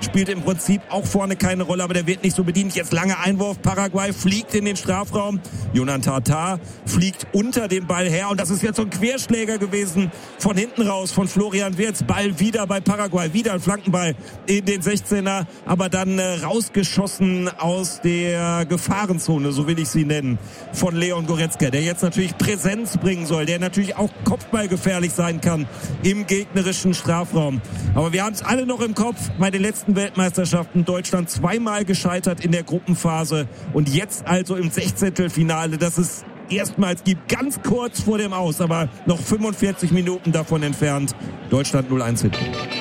spielt im Prinzip auch vorne keine Rolle, aber der wird nicht so bedient. Jetzt langer Einwurf, Paraguay fliegt in den Strafraum. Jonathan Tah fliegt unter dem Ball her und das ist jetzt so ein Querschläger gewesen von hinten raus von Florian Wirtz. Ball wieder bei Paraguay, wieder ein Flankenball in den 16er, aber dann rausgeschossen aus der Gefahrenzone, so will ich sie nennen, von Leon Goretzka, der jetzt natürlich Präsenz bringen soll, der natürlich auch kopfballgefährlich sein kann im gegnerischen Strafraum. Aber wir haben es alle noch im Kopf, bei den letzten Weltmeisterschaften Deutschland zweimal gescheitert in der Gruppenphase und jetzt also im 16. Das es erstmals gibt, ganz kurz vor dem Aus, aber noch 45 Minuten davon entfernt. Deutschland 0-1 hinten.